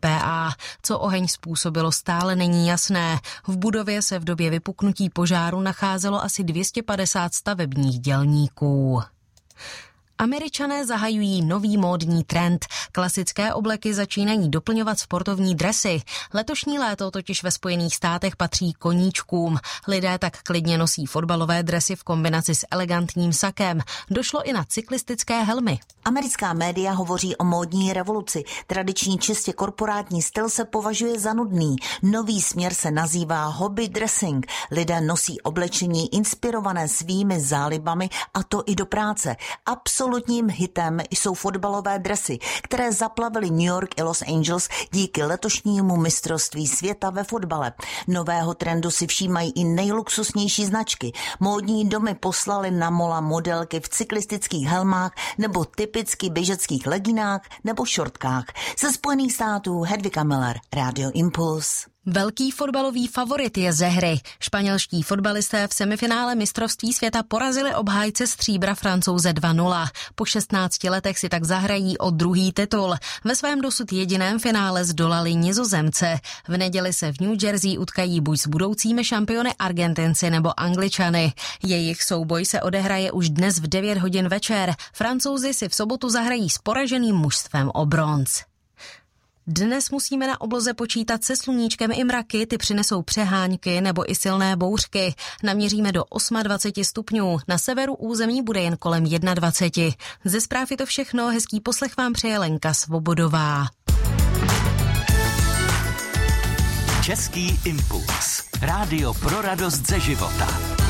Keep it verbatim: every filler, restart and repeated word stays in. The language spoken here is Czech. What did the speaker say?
P A. Co oheň způsobilo, stále není jasné. V budově se v době vypuknutí požáru nacházelo asi dvě stě padesát stavebních dělníků. Američané zahajují nový módní trend. Klasické obleky začínají doplňovat sportovní dresy. Letošní léto totiž ve Spojených státech patří koníčkům. Lidé tak klidně nosí fotbalové dresy v kombinaci s elegantním sakem. Došlo i na cyklistické helmy. Americká média hovoří o módní revoluci. Tradiční čistě korporátní styl se považuje za nudný. Nový směr se nazývá hobby dressing. Lidé nosí oblečení inspirované svými zálibami, a to i do práce. Absolutním hitem jsou fotbalové dresy, které zaplavily New York i Los Angeles díky letošnímu mistrovství světa ve fotbale. Nového trendu si všímají i nejluxusnější značky. Módní domy poslaly na mola modelky v cyklistických helmách nebo typicky běžeckých leginách nebo šortkách. Ze Spojených států Hedvika Miller, Radio Impuls. Velký fotbalový favorit je ze hry. Španělští fotbalisté v semifinále mistrovství světa porazili obhájce stříbra Francouze dva nula. Po šestnácti letech si tak zahrají o druhý titul. Ve svém dosud jediném finále zdolali Nizozemce. V neděli se v New Jersey utkají buď s budoucími šampiony Argentinci nebo Angličany. Jejich souboj se odehraje už dnes v devět hodin večer. Francouzi si v sobotu zahrají s poraženým mužstvem o bronz. Dnes musíme na obloze počítat se sluníčkem i mraky, ty přinesou přehánky nebo i silné bouřky. Naměříme do dvacet osm stupňů, na severu území bude jen kolem dvacet jedna. Ze zpráv je to všechno, hezký poslech vám přeje Lenka Svobodová. Český impuls. Rádio pro radost ze života.